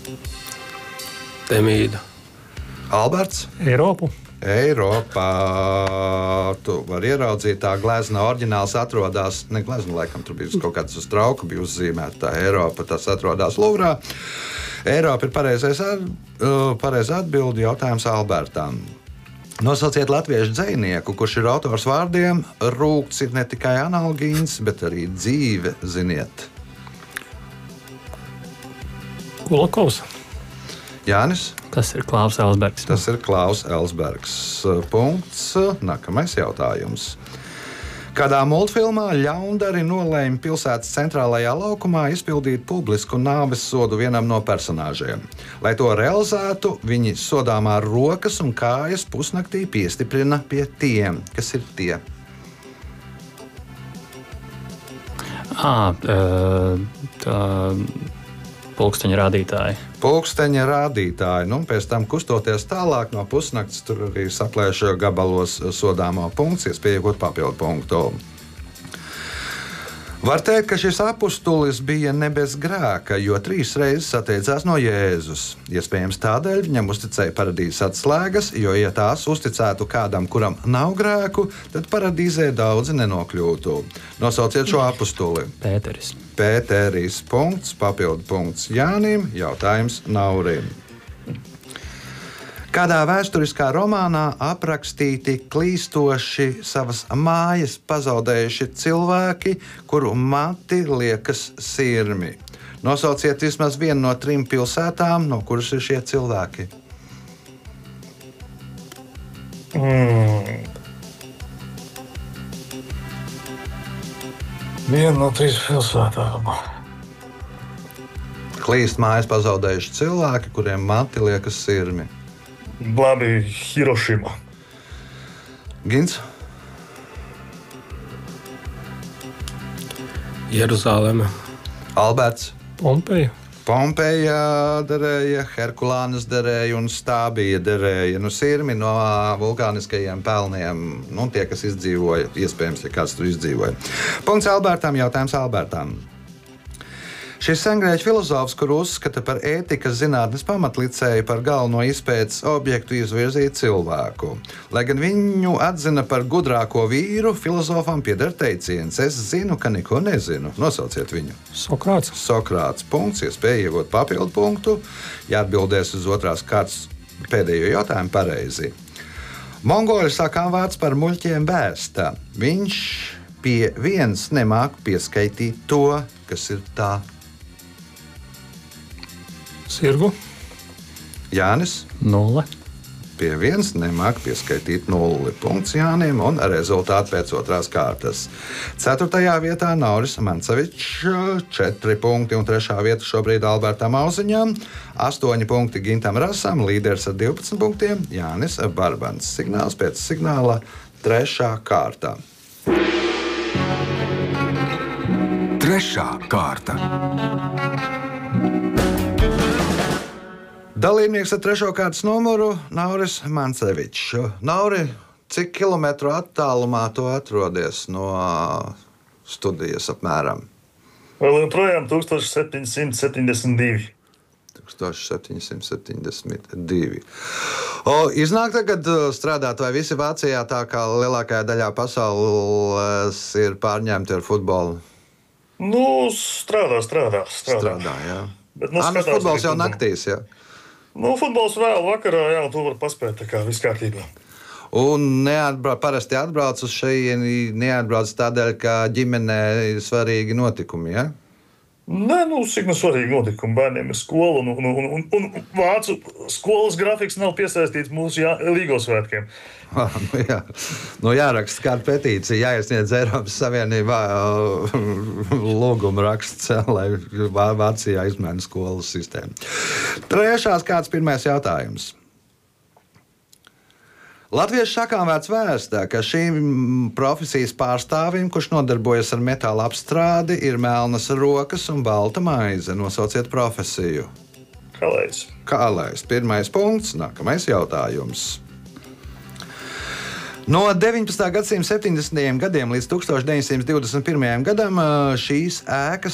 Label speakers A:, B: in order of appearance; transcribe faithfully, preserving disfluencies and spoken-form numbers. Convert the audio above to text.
A: Temīda.
B: Alberts.
C: Eiropu.
B: Eiropā. Tu vari ieraudzīt, tā glezna oriģināls atrodas, ne glezna, laikam, tur bija kaut kāds uz trauku, bija uzzīmēta tā Eiropa, tas atrodas Luvrā. Eiropa ir pareizais ar, uh, pareiz atbildi, jautājums Albertam. Nosauciet latviešu dzejnieku, kurš ir autors vārdiem rūgts ir ne tikai analgīns, bet arī dzīve, ziniet.
C: Kulakovs.
B: Jānis.
C: Tas ir Klaus Elsbergs.
B: Tas ir Klaus Elsbergs. Punkts. Nākamais jautājums. Kādā multfilmā ļaundari nolēma pilsētas centrālajā laukumā izpildīt publisku nāves sodu vienam no personāžiem. Lai to realizētu, viņi sodāmā rokas un kājas pusnaktī piestiprina pie tiem, kas ir tie.
C: À, tā pulksteņa rādītāji.
B: Pulksteņa rādītāji. Nu, pēc tam kustoties tālāk no pusnakts, tur arī saplēš gabalos sodāmo punkts, iespēja iegūt papildu punktu. Var teikt, ka šis apustulis bija ne bez grēka, jo trīs reizes atteicās no Jēzus. Iespējams, tādēļ viņam uzticēja paradīzes atslēgas, jo, ja tās uzticētu kādam, kuram nav grēku, tad paradīzē daudzi nenokļūtu. Nosauciet šo apustuli.
C: Pēteris.
B: Pēteris. Punkts, papildu punkts Jānim, jautājums Naurim. Kādā vēsturiskā romānā aprakstīti klīstoši savas mājas pazaudējuši cilvēki, kuru mati liekas sirmi? Nosauciet vismaz vienu no trim pilsētām, no kuras ir šie cilvēki.
D: Mm. Viena no trīs pilsētām.
B: Klīst mājas pazaudējuši cilvēki, kuriem mati liekas sirmi.
D: Labi, Hirošima.
B: Gins.
A: Jeruzaleme.
B: Alberts.
C: Pompeja.
B: Pompeja derēja, Herkulānas derēja un Stābija derēja. Nu, sirmi no vulkāniskajiem pelniem, nu, tie, kas izdzīvoja, iespējams, ja kāds tur izdzīvoja. Punkts Albertam, jautājums Albertam. Šis sengrieķu filozofs, kuru uzskata par ētikas zinātnes pamatlicēju, par galveno izpētes objektu izvirzīja cilvēku. Lai gan viņu atzina par gudrāko vīru, filozofam pieder teiciens: es zinu, ka neko nezinu. Nosauciet viņu.
C: Sokrāts.
B: Sokrāts. Punkts, iespēja iegūt papildu punktu. Jāatbildēs uz otrās kārtas pēdējo jautājumu pareizi. Mongoļu sakām vārds par muļķiem bēsta. Viņš pie viens nemāk pieskaitīt to, kas ir tā.
C: Sirgu.
B: Jānis.
C: Nulle.
B: Pie viens nemāk pieskaitīt nulli. Punkts Jānim un rezultāti pēc otrās kārtas. Ceturtajā vietā Nauris Mancevičs, četri punkti un trešā vieta šobrīd Albertam Auziņam, astoņi punkti Gintam Rasam, līderis ar divpadsmit punktiem Jānis Barbans. Signāls pēc signāla trešā kārta.
E: Trešā kārta.
B: Dalībnieks ar trešo kārtas numuru Nauris Mancevičs. Nauri, cik kilometru attālumā tu atrodies no studijas apmēram?
D: Vēl joprojām tūkstoš septiņsimt septiņdesmit divi.
B: tūkstoš septiņsimt septiņdesmit divi. O, iznāk tagad strādāt, vai visi Vācijā, tā kā lielākajā daļā pasaules, ir pārņemti ar futbolu?
D: Nu, strādā, strādā. Strādā,
B: strādā jā.
D: Bet, nu,
B: Ā, futbols jau naktīs, jā.
D: Nu, futbols vēl vakarā, jā, to var paspēt, tā kā viss kārtībā.
B: Un neatbrauc, parasti atbrauc uz šejieni, neatbrauc tādēļ, ka ģimenē ir svarīgi notikumi, jā?
D: Nē, nu, cik nu svarīgi notikumi. Bērniem ir skola, un, un, un, un, un vācu skolas grafiks nav piesaistīts mūsu jā, Līgos svētkiem.
B: Ah, nu jā. Nu jāraksta kāda petīcija, jāiesniedz Eiropas Savienībā lūguma raksts, lai Vācijā izmaina skolas sistēmu. Trešās kāds pirmais jautājums. Latviešu sakām vērts vēsta, ka šīm profesijas pārstāvim, kurš nodarbojas ar metāla apstrādi, ir melnas rokas un balta maize. Nosauciet profesiju.
D: Kalējs.
B: Kalējs. Pirmais punkts, nākamais jautājums. No deviņpadsmitā gadsimta septiņdesmitajiem gadiem līdz tūkstoš deviņsimt divdesmit pirmajam gadam šīs ēkas